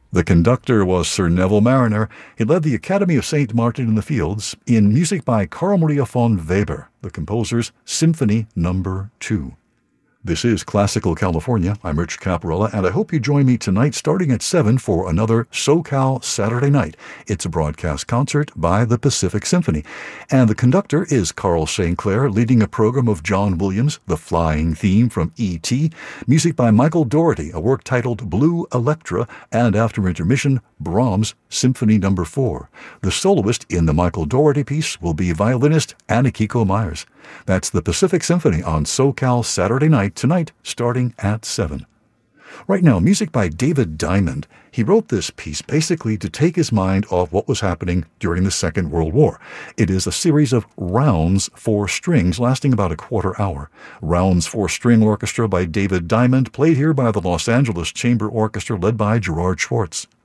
The conductor was Sir Neville Marriner. He led the Academy of St. Martin in the Fields in music by Carl Maria von Weber, the composer's Symphony No. 2. This is Classical California. I'm Rich Caparella, and I hope you join me tonight starting at 7 for another SoCal Saturday Night. It's a broadcast concert by the Pacific Symphony. And the conductor is Carl St. Clair, leading a program of John Williams, the flying theme from E.T., music by Michael Dougherty, a work titled Blue Electra, and after intermission, Brahms' Symphony No. 4. The soloist in the Michael Dougherty piece will be violinist Anakiko Myers. That's the Pacific Symphony on SoCal Saturday Night tonight, starting at 7. Right now, music by David Diamond. He wrote this piece basically to take his mind off what was happening during the Second World War. It is a series of rounds for strings lasting about a quarter hour. Rounds for String Orchestra by David Diamond, played here by the Los Angeles Chamber Orchestra led by Gerard Schwartz.